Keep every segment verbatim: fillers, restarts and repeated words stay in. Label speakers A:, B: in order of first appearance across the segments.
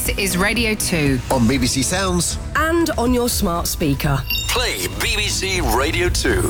A: This is Radio two.
B: On B B C Sounds.
C: And on your smart speaker.
B: Play B B C Radio two.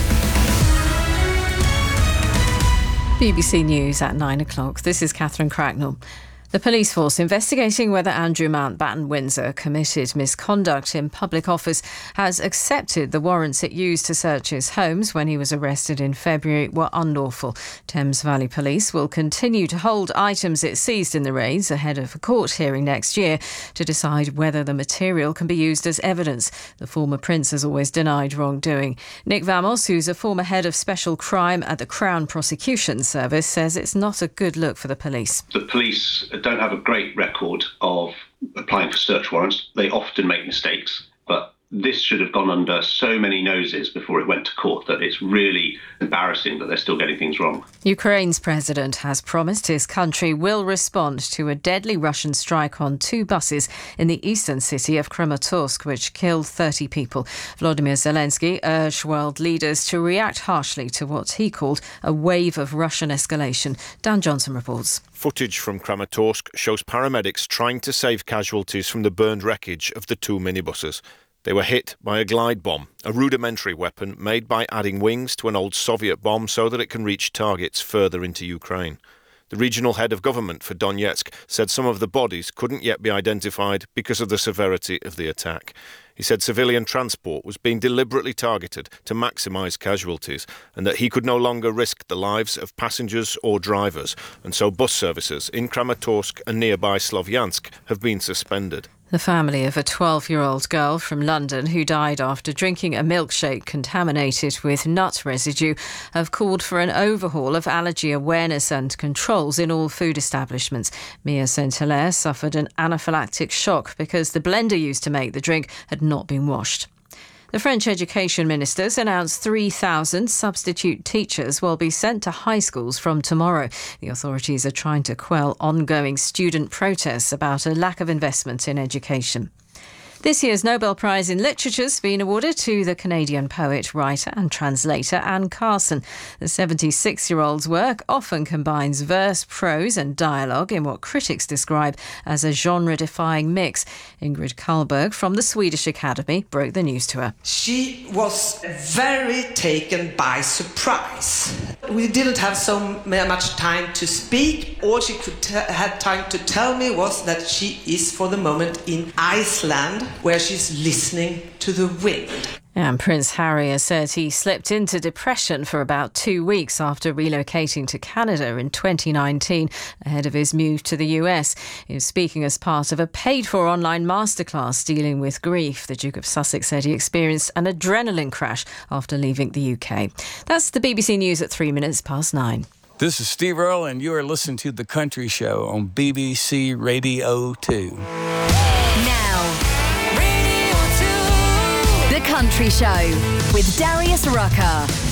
D: B B C News at nine o'clock. This is Catherine Cracknell. The police force investigating whether Andrew Mountbatten Windsor committed misconduct in public office has accepted the warrants it used to search his homes when he was arrested in February were unlawful. Thames Valley Police will continue to hold items it seized in the raids ahead of a court hearing next year to decide whether the material can be used as evidence. The former Prince has always denied wrongdoing. Nick Vamos, who's a former head of special crime at the Crown Prosecution Service, says it's not a good look for the police.
E: The police don't have a great record of applying for search warrants. They often make mistakes, but this should have gone under so many noses before it went to court that it's really embarrassing that they're still getting things wrong.
D: Ukraine's president has promised his country will respond to a deadly Russian strike on two buses in the eastern city of Kramatorsk, which killed thirty people. Volodymyr Zelensky urged world leaders to react harshly to what he called a wave of Russian escalation. Dan Johnson reports.
F: Footage from Kramatorsk shows paramedics trying to save casualties from the burned wreckage of the two minibuses. They were hit by a glide bomb, a rudimentary weapon made by adding wings to an old Soviet bomb so that it can reach targets further into Ukraine. The regional head of government for Donetsk said some of the bodies couldn't yet be identified because of the severity of the attack. He said civilian transport was being deliberately targeted to maximise casualties and that he could no longer risk the lives of passengers or drivers, and so bus services in Kramatorsk and nearby Slovyansk have been suspended.
D: The family of a twelve-year-old girl from London who died after drinking a milkshake contaminated with nut residue have called for an overhaul of allergy awareness and controls in all food establishments. Mia Saint-Hilaire suffered an anaphylactic shock because the blender used to make the drink had not been washed. The French education ministers announced three thousand substitute teachers will be sent to high schools from tomorrow. The authorities are trying to quell ongoing student protests about a lack of investment in education. This year's Nobel Prize in Literature has been awarded to the Canadian poet, writer and translator Anne Carson. The seventy-six-year-old's work often combines verse, prose and dialogue in what critics describe as a genre-defying mix. Ingrid Karlberg from the Swedish Academy broke the news to her.
G: She was very taken by surprise. We didn't have so much time to speak. All she could t- had time to tell me was that she is for the moment in Iceland, where she's listening to the wind.
D: And Prince Harry has said he slipped into depression for about two weeks after relocating to Canada in twenty nineteen ahead of his move to the U S. He was speaking as part of a paid-for online masterclass dealing with grief. The Duke of Sussex said he experienced an adrenaline crash after leaving the U K. That's the B B C News at three minutes past nine.
H: This is Steve Earle, and you are listening to The Country Show on B B C Radio two.
I: The Country Show with Darius Rucker.